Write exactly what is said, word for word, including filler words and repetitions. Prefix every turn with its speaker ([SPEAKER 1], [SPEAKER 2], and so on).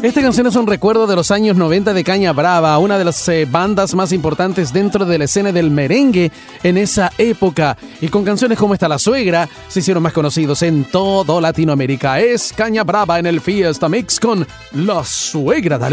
[SPEAKER 1] Esta canción es un recuerdo de los años noventa de Caña Brava, una de las eh, bandas más importantes dentro de la escena del merengue en esa época. Y con canciones como esta, La Suegra, se hicieron más conocidos en todo Latinoamérica. Es Caña Brava en el Fiesta Mix con La Suegra. Dale.